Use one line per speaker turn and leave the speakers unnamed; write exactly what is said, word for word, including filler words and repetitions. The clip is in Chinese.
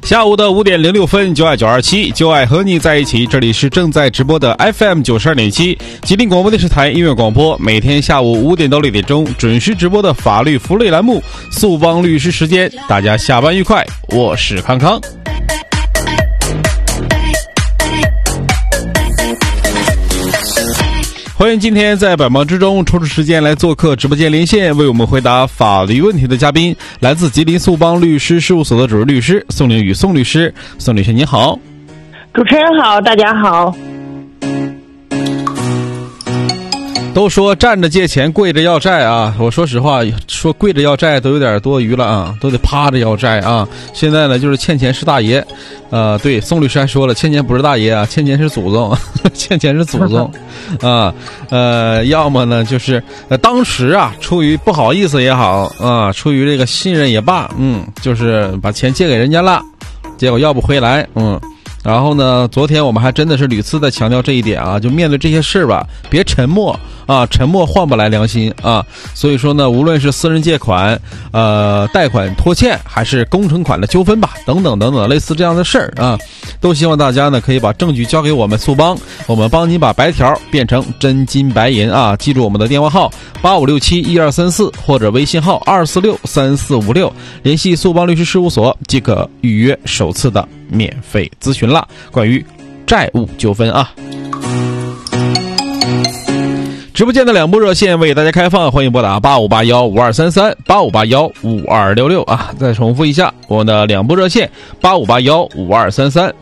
下午的五点零六分，就爱九二七，就爱和你在一起。这里是正在直播的 F M 九十二点七，吉林广播电视台音乐广播，每天下午五点到六点钟准时直播的法律福利栏目“速帮律师时间”。大家下班愉快，我是康康。欢迎今天在百忙之中抽出时间来做客直播间连线，为我们回答法律问题的嘉宾，来自吉林速帮律师事务所的主任律师宋凌宇宋律师。宋律师你好。
主持人好，大家好。
都说站着借钱跪着要债啊，我说实话，说跪着要债都有点多余了啊，都得趴着要债啊。现在呢就是欠钱是大爷，呃，对，宋律师还说了，欠钱不是大爷啊，欠钱是祖宗，欠钱是祖宗啊。呃，要么呢就是呃当时啊出于不好意思也好啊，出于这个信任也罢，嗯，就是把钱借给人家了，结果要不回来，嗯。然后呢，昨天我们还真的是屡次的强调这一点啊，就面对这些事吧，别沉默啊，沉默换不来良心啊。所以说呢，无论是私人借款、呃贷款拖欠，还是工程款的纠纷吧，等等等等，类似这样的事儿啊，都希望大家呢可以把证据交给我们速帮，我们帮您把白条变成真金白银啊。记住我们的电话号八五六七一二三四或者微信号二四六三四五六，联系速帮律师事务所即可预约首次的免费咨询了，关于债务纠纷啊。直播间的两部热线为大家开放，欢迎拨打八五八幺五二三三八五八幺五二六六啊。再重复一下我们的两部热线八五八幺五二三三